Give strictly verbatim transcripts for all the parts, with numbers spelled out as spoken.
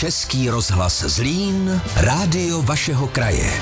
Český rozhlas Zlín, rádio vašeho kraje.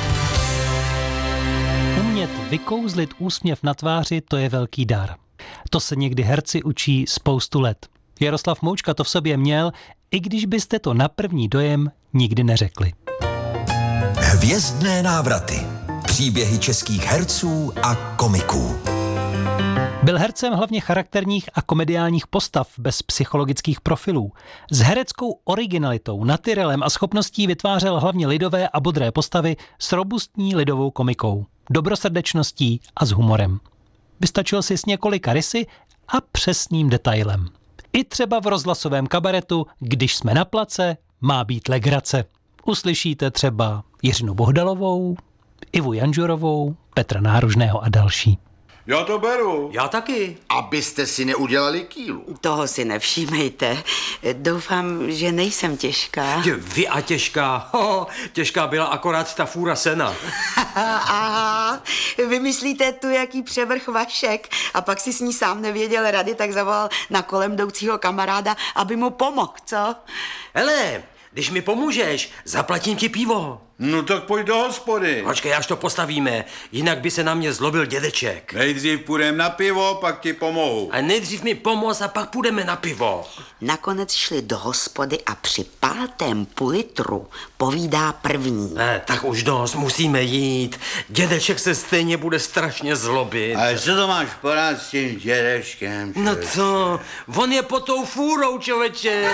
Umět vykouzlit úsměv na tváři, to je velký dar. To se někdy herci učí spoustu let. Jaroslav Moučka to v sobě měl, i když byste to na první dojem nikdy neřekli. Hvězdné návraty. Příběhy českých herců a komiků. Byl hercem hlavně charakterních a komediálních postav bez psychologických profilů. S hereckou originalitou, natyrelem a schopností vytvářel hlavně lidové a bodré postavy s robustní lidovou komikou, dobrosrdečností a s humorem. Vystačil si s několika rysy a přesným detailem. I třeba v rozhlasovém kabaretu Když jsme na place, má být legrace. Uslyšíte třeba Jiřinu Bohdalovou, Ivu Janžurovou, Petra Náružného a další. Já to beru. Já taky. Abyste si neudělali kýlu. Toho si nevšímejte. Doufám, že nejsem těžká. Je, vy a těžká. Ho, těžká byla akorát ta fůra sena. Aha, vymyslíte tu, jaký převrch Vašek a pak si s ní sám nevěděl rady, tak zavolal na kolem jdoucího kamaráda, aby mu pomohl, co? Hele, když mi pomůžeš, zaplatím ti pivo. No tak pojď do hospody. Počkej, až to postavíme, jinak by se na mě zlobil dědeček. Nejdřív půjdem na pivo, pak ti pomohu. A nejdřív mi pomoz a pak půjdeme na pivo. Nakonec šli do hospody a při pátém půl litru povídá první. Ne, tak už dost, musíme jít. Dědeček se stejně bude strašně zlobit. Ale co to máš porád s tím dědečkem? No co, on je pod tou fůrou, člověče.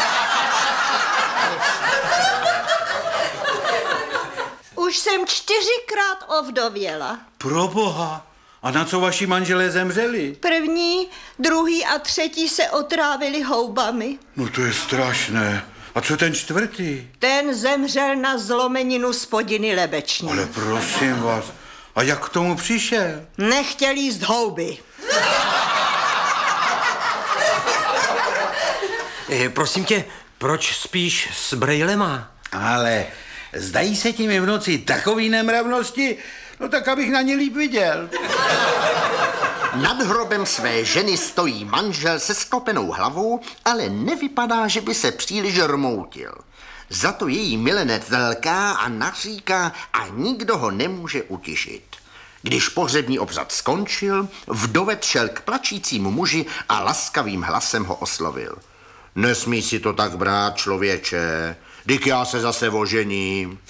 Už jsem čtyřikrát ovdověla. Proboha, a na co vaši manželé zemřeli? První, druhý a třetí se otrávili houbami. No to je strašné. A co ten čtvrtý? Ten zemřel na zlomeninu spodiny lebeční. Ale prosím vás, a jak k tomu přišel? Nechtěl jíst houby. E, prosím tě, proč spíš s brejlema? Ale zdají se ti mi v noci takový nemravnosti, no tak abych na ně líp viděl. Nad hrobem své ženy stojí manžel se sklopenou hlavou, ale nevypadá, že by se příliš rmoutil. Za to její milenec lká a naříká a nikdo ho nemůže utišit. Když pohřební obřad skončil, vdovec šel k plačícímu muži a laskavým hlasem ho oslovil. Nesmí si to tak brát, člověče, dyk já se zase ožením.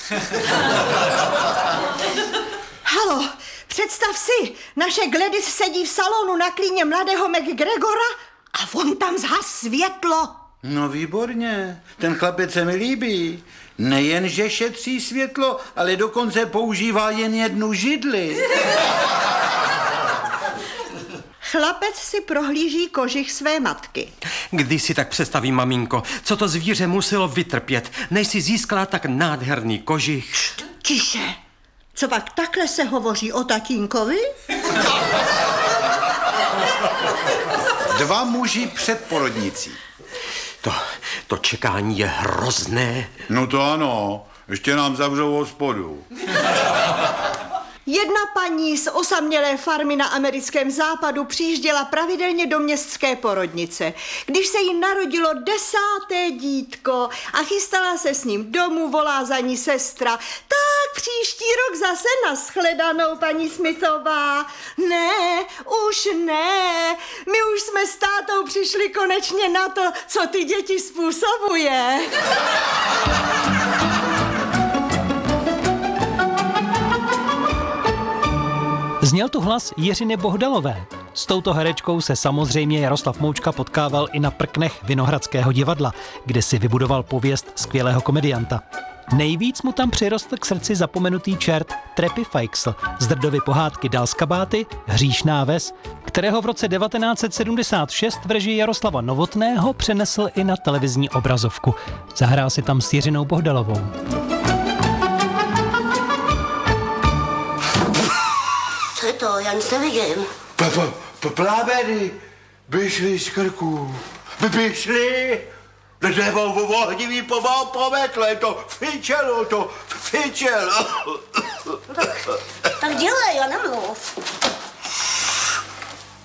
Halo, představ si, naše Gladys sedí v salonu na klíně mladého McGregora a on tam zhas světlo. No výborně, ten chlapec se mi líbí. Nejen, že šetří světlo, ale dokonce používá jen jednu židli. Chlapec si prohlíží kožich své matky. Když si tak představím, maminko, co to zvíře muselo vytrpět, než si získala tak nádherný kožich. Tiše, co pak takhle se hovoří o tatínkovi? Dva muži před porodnicí. To, to čekání je hrozné. No to ano, ještě nám zavřou hospodu. Jedna paní z osamělé farmy na americkém západu přijížděla pravidelně do městské porodnice. Když se jí narodilo desáté dítko a chystala se s ním domů, volá za ní sestra. Tak příští rok zase nashledanou, paní Smithová. Ne, už ne. My už jsme s tátou přišli konečně na to, co ty děti způsobuje. Zněl tu hlas Jiřiny Bohdalové. S touto herečkou se samozřejmě Jaroslav Moučka potkával i na prknech Vinohradského divadla, kde si vybudoval pověst skvělého komedianta. Nejvíc mu tam přirostl k srdci zapomenutý čert Trepy Feixl z Drdovy pohádky Dal z kabáty, Hříšná ves, kterého v roce devatenáct set sedmdesát šest v režii Jaroslava Novotného přenesl i na televizní obrazovku. Zahrál si tam s Jiřinou Bohdalovou. Co je to? Já nic nevidím. Plábedy by šli z krku. By šli. Nebo ohnivý poval pometle, to fičelo, to fičelo. Tak, tak dělej, já nemluv.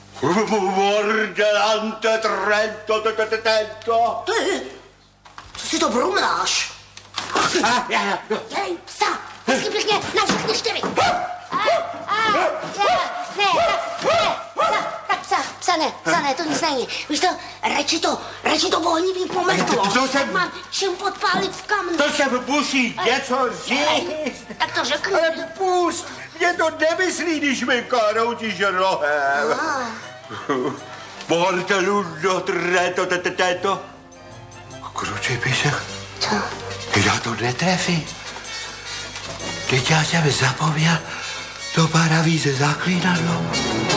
Mordelante trento, tento. Ty, co si to brumláš. A, já, já, jo. Dej psa, hezky pěkně na všechny čtyři. A, a, ne, ne, tak, ne, psa, tak psa, psa ne, psa ne, to nic není. Víš to, radši to, radši to ohnivý pomrklo. To- to jsem- Mám čím podpálit v kamnu. To se musí něco říct. Tak to řekni. Ale pust, mě to nemyslí, když mi karoutíš rohem. Mortelu do treto, teto. Krucipíšek. Co? Já to netrefím. Teď já jsem zapomněl to paravíze zaklínadlo.